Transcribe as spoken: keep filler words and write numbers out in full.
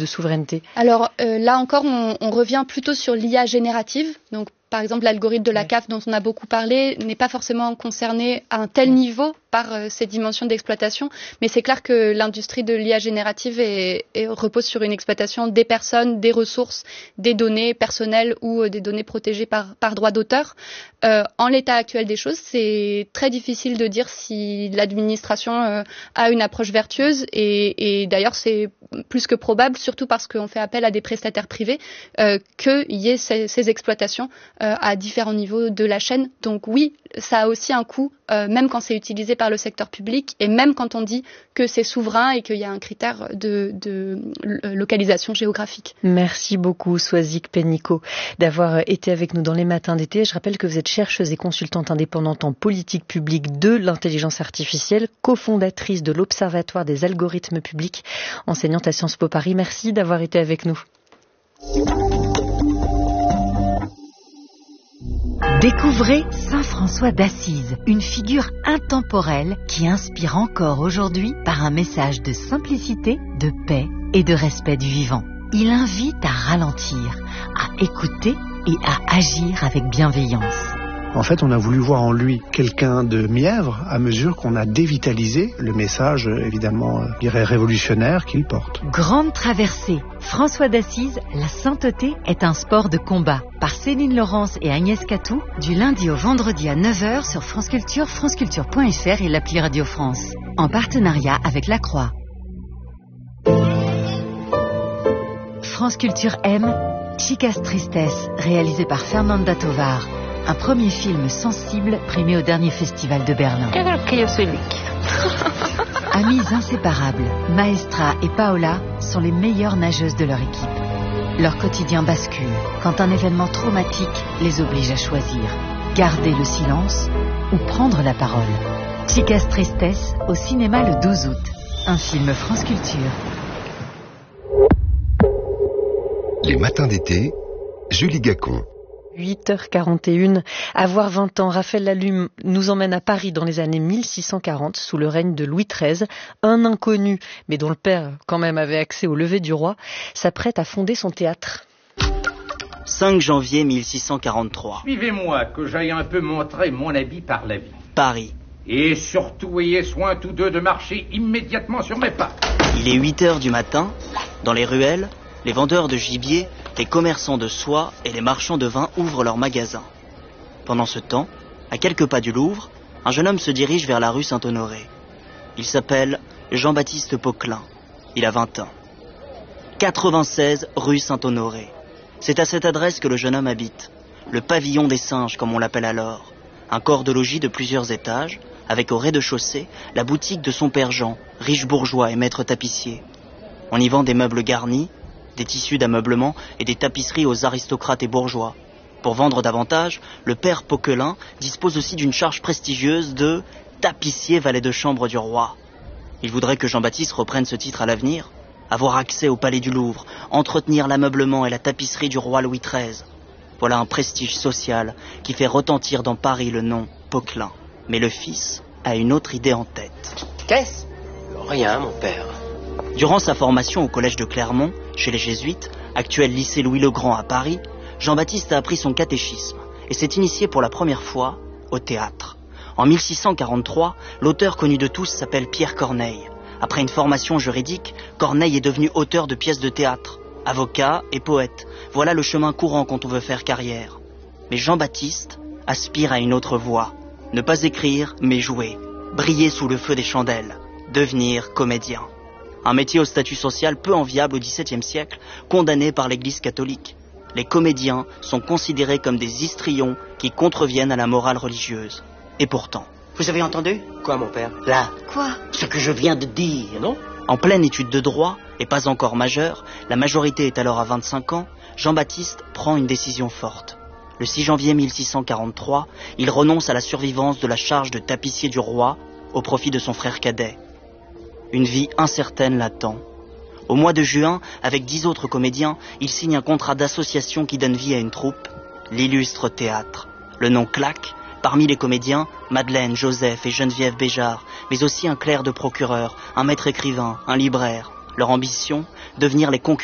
souveraineté? Alors euh, là encore, on, on revient plutôt sur l'I A générative. Donc par exemple, l'algorithme de la C A F dont on a beaucoup parlé n'est pas forcément concerné à un tel niveau par euh, ces dimensions d'exploitation. Mais c'est clair que l'industrie de l'I A générative est, est, repose sur une exploitation des personnes, des ressources, des données personnelles ou euh, des données protégées par, par droit d'auteur. Euh, en l'état actuel des choses, c'est très difficile de dire si l'administration euh, a une approche vertueuse. Et, et d'ailleurs, c'est plus que probable, surtout parce qu'on fait appel à des prestataires privés, euh, qu'il y ait ces, ces exploitations Euh, à différents niveaux de la chaîne. Donc oui, ça a aussi un coût, euh, même quand c'est utilisé par le secteur public et même quand on dit que c'est souverain et qu'il y a un critère de, de localisation géographique. Merci beaucoup Swazik Pénicaud d'avoir été avec nous dans les matins d'été. Je rappelle que vous êtes chercheuse et consultante indépendante en politique publique de l'intelligence artificielle, cofondatrice de l'Observatoire des algorithmes publics, enseignante à Sciences Po Paris. Merci d'avoir été avec nous. Découvrez Saint François d'Assise, une figure intemporelle qui inspire encore aujourd'hui par un message de simplicité, de paix et de respect du vivant. Il invite à ralentir, à écouter et à agir avec bienveillance. En fait, on a voulu voir en lui quelqu'un de mièvre à mesure qu'on a dévitalisé le message, évidemment, je dirais révolutionnaire qu'il porte. Grande traversée. François d'Assise, la sainteté est un sport de combat. Par Céline Laurence et Agnès Catou, du lundi au vendredi à neuf heures sur France Culture, franceculture point f r et l'appli Radio France. En partenariat avec La Croix. France Culture aime Chicas Tristesse, réalisé par Fernanda Tovar. Un premier film sensible primé au dernier festival de Berlin. Amies inséparables, Maestra et Paola sont les meilleures nageuses de leur équipe. Leur quotidien bascule quand un événement traumatique les oblige à choisir. Garder le silence ou prendre la parole. Chicas Tristesse au cinéma le douze août. Un film France Culture. Les matins d'été, Julie Gacon. huit heures quarante et une, avoir vingt ans, Raphaël Lallume nous emmène à Paris dans les années mille six cent quarante, sous le règne de Louis treize. Un inconnu, mais dont le père quand même avait accès au lever du roi, s'apprête à fonder son théâtre. cinq janvier mille six cent quarante-trois. Suivez-moi, que j'aille un peu montrer mon habit par la vie. Paris. Et surtout, ayez soin tous deux de marcher immédiatement sur mes pas. Il est huit heures du matin. Dans les ruelles, les vendeurs de gibier, les commerçants de soie et les marchands de vin ouvrent leurs magasins. Pendant ce temps, à quelques pas du Louvre, un jeune homme se dirige vers la rue Saint-Honoré. Il s'appelle Jean-Baptiste Poquelin. Il a vingt ans. quatre-vingt-seize rue Saint-Honoré. C'est à cette adresse que le jeune homme habite. Le pavillon des singes, comme on l'appelle alors. Un corps de logis de plusieurs étages, avec au rez-de-chaussée la boutique de son père Jean, riche bourgeois et maître tapissier. On y vend des meubles garnis, des tissus d'ameublement et des tapisseries aux aristocrates et bourgeois. Pour vendre davantage, le père Poquelin dispose aussi d'une charge prestigieuse de tapissier valet de chambre du roi. Il voudrait que Jean-Baptiste reprenne ce titre à l'avenir, avoir accès au palais du Louvre, entretenir l'ameublement et la tapisserie du roi Louis treize. Voilà un prestige social qui fait retentir dans Paris le nom Poquelin. Mais le fils a une autre idée en tête. Qu'est-ce ? Rien, mon père. Durant sa formation au collège de Clermont, chez les Jésuites, actuel lycée Louis-le-Grand à Paris, Jean-Baptiste a appris son catéchisme et s'est initié pour la première fois au théâtre. En mille six cent quarante-trois, l'auteur connu de tous s'appelle Pierre Corneille. Après une formation juridique, Corneille est devenu auteur de pièces de théâtre, avocat et poète. Voilà le chemin courant quand on veut faire carrière. Mais Jean-Baptiste aspire à une autre voie. Ne pas écrire, mais jouer. Briller sous le feu des chandelles. Devenir comédien. Un métier au statut social peu enviable au dix-septième siècle, condamné par l'Église catholique. Les comédiens sont considérés comme des histrions qui contreviennent à la morale religieuse. Et pourtant... Vous avez entendu ? Quoi, mon père ? Là. Quoi ? Ce que je viens de dire, non ? En pleine étude de droit, et pas encore majeur, la majorité est alors à vingt-cinq ans, Jean-Baptiste prend une décision forte. Le six janvier mille six cent quarante-trois, il renonce à la survivance de la charge de tapissier du roi au profit de son frère cadet. Une vie incertaine l'attend. Au mois de juin, avec dix autres comédiens, il signe un contrat d'association qui donne vie à une troupe, l'Illustre Théâtre. Le nom claque. Parmi les comédiens, Madeleine, Joseph et Geneviève Béjart, mais aussi un clerc de procureur, un maître écrivain, un libraire. Leur ambition, devenir les concurrents